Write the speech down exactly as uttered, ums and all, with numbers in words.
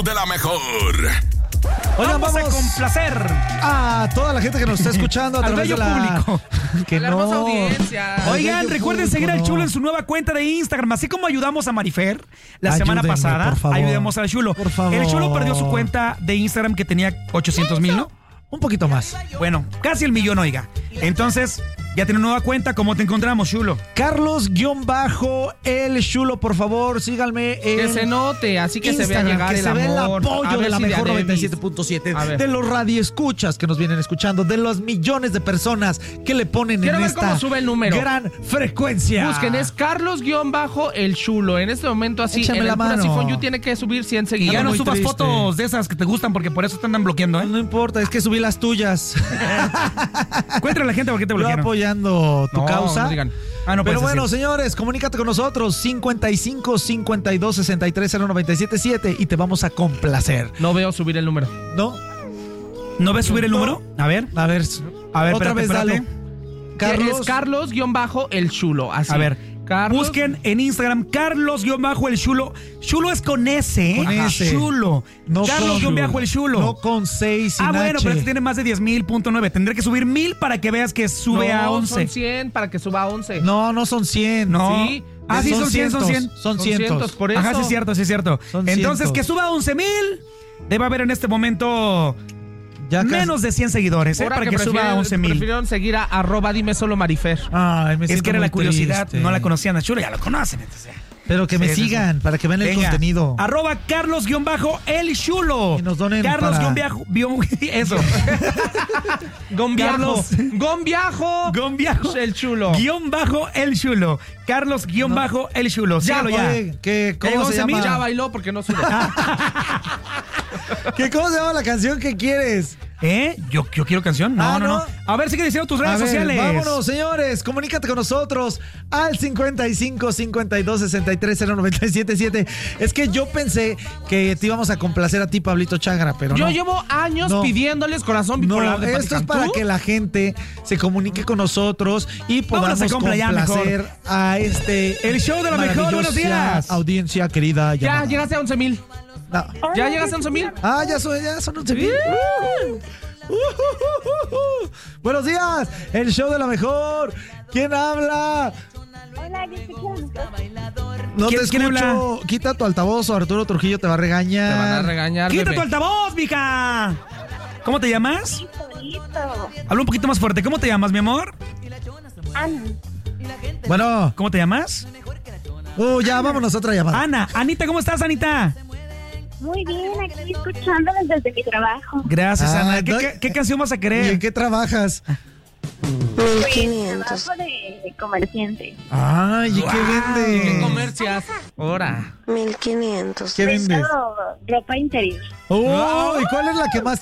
De la mejor. Oigan, vamos, vamos a complacer a toda la gente que nos está escuchando a al través bello de la público. que la no. hermosa audiencia. Al Oigan, bello recuerden público, seguir al no. Chulo en su nueva cuenta de Instagram, así como ayudamos a Marifer la semana Ayúdenme, pasada. por favor. Ayudemos al Chulo. Por favor. El Chulo perdió su cuenta de Instagram que tenía ochocientos mil, ¿no? Un poquito más. Bueno, casi el millón, oiga. Entonces, ya tiene nueva cuenta. ¿Cómo te encontramos, Chulo? Carlos-el Chulo, por favor, síganme en Que se note, así que se vea Instagram, llegar que el se vea el amor. A apoyo ver de la si mejor Adebis. noventa y siete punto siete, A ver. de los radioescuchas que nos vienen escuchando, de los millones de personas que le ponen Quiero en ver esta cómo sube el número. gran frecuencia. Busquen, es Carlos-el Chulo. En este momento, así, Échame en la el Pura mano. Sifón You tiene que subir cien Y seguidores. ya no muy subas triste. fotos de esas que te gustan porque por eso te andan bloqueando, ¿eh? No importa, es que subí las tuyas. Cuéntale a la gente por qué te Yo bloquearon. apoyando tu No, causa. no digan. Ah, no Pero puedes bueno, decir. señores, comunícate con nosotros cincuenta y cinco, cincuenta y dos, sesenta y tres, cero noventa y siete siete y te vamos a complacer. No veo subir el número. ¿No? ¿No ves subir el número? A ver. A ver, A ver, otra espérate, vez espérate. dalo. Carlos. Es Carlos-el Chulo. Así. A ver, Carlos. busquen en Instagram Carlos-el Chulo. Chulo es con S, ¿eh? Con Ajá. S. Chulo. No Carlos-el Chulo. No con seis sin Ah, bueno, H. pero este tiene más de diez mil punto nueve. Tendré que subir mil para que veas que sube no, a son once. cien para que suba a once. No, no son cien. No. Sí. Ah, sí, son cien, son cien. Son Son cientos. cientos, por eso. Ajá, sí es cierto, sí es cierto. Son Entonces, cientos. que suba a once mil. Debe haber en este momento Ya casi- menos de cien seguidores, ¿eh? Ahora Para que, suba a prefieren- once mil. Prefirieron seguir a arroba dime solo Marifer. Ay, me Es siento que era muy la curiosidad, triste. no la conocían a Chulo, ya lo conocen. Entonces. Pero que me Sí, sí, sigan para que vean el Venga, contenido. Arroba Carlos-el Chulo. Y nos donen Carlos para- Gombiajo. Eso. Gombiajo. Carlos. Gombiajo. Gombiajo. El Chulo. Guión bajo el Chulo. Carlos guión bajo el Chulo. Ya, Sígalo ya. Oye, ¿qué, Llegó ¿cómo se once mil, llama? Ya bailó porque no sube. ¿Qué, ¿Cómo se llama la canción que quieres? ¿Eh? ¿Yo, yo quiero canción? No, Ah, no, ¿no? no. A ver, sigue diciendo tus redes A ver, sociales. vámonos, señores. Comunícate con nosotros al cincuenta y cinco, cincuenta y dos, sesenta y tres, cero noventa y siete siete. Es que yo pensé que te íbamos a complacer a ti, Pablito Chagra, pero Yo no. llevo años No. pidiéndoles corazón bipolar No, de Pati esto es Cantú. para que la gente se comunique con nosotros y Vámonos podamos a compla ya, complacer mejor. a este El show de la mejor. Buenos maravillosa días. audiencia querida. Ya llamada. llegaste a once mil. No. Ya llegaste a once mil. Ah, ya son, ya son once mil. Uh, uh, uh, uh, uh. Buenos días, el show de la mejor. ¿Quién habla? Hola, ¿qué escuchan? No ¿Quién- te quién escucho. habla? Quita tu altavoz o Arturo Trujillo te va a regañar. Te van a regañar, Quita bebé. tu altavoz, mija. ¿Cómo te llamas? Listo, listo. Habla un poquito más fuerte. ¿Cómo te llamas, mi amor? Ana. Bueno, ¿Cómo te llamas? uh, ya vámonos a otra llamada. Ana. Anita, ¿cómo estás, Anita? Muy bien, aquí escuchándoles desde mi trabajo. Gracias, Ah, Ana. ¿Qué, no- qué- qué canción vas a ¿Y querer? en qué trabajas? Pues, trabajo de comerciante. Ay, ¿y qué Wow. vende? ¿Qué comercias? Ahora. mil quinientos. ¿Qué vendes? Vendo ropa interior. Oh, ¿y cuál es la que más